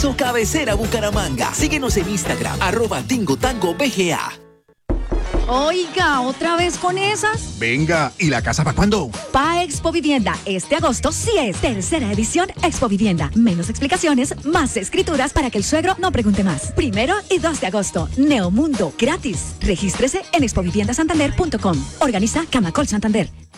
Su cabecera Bucaramanga. Síguenos en Instagram, @TingoTangoBGA. Oiga, ¿otra vez con esas? Venga, ¿y la casa para cuándo? Pa Expo Vivienda, este agosto sí es tercera edición Expo Vivienda. Menos explicaciones, más escrituras para que el suegro no pregunte más. 1 y 2 de agosto, Neomundo, gratis. Regístrese en expoviviendasantander.com. Organiza Camacol Santander.